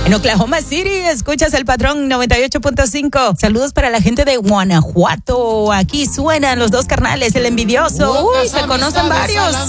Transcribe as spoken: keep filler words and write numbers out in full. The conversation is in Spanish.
En Oklahoma City, escuchas el Patrón noventa y ocho punto cinco. Saludos para la gente de Guanajuato. Aquí suenan los dos carnales, el envidioso. Uy, se conocen varios.